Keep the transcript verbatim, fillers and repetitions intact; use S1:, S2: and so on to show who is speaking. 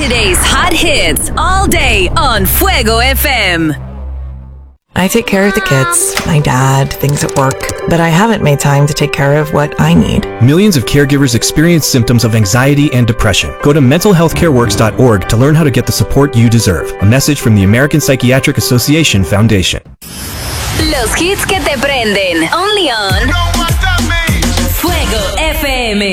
S1: Today's hot hits all day on Fuego F M.
S2: I take care of the kids, my dad, things at work, but I haven't made time to take care of what I need.
S3: Millions of caregivers experience symptoms of anxiety and depression. Go to mental health care works dot org to learn how to get the support you deserve. A message from the American Psychiatric Association Foundation.
S1: Los hits que te prenden. Only on Fuego F M.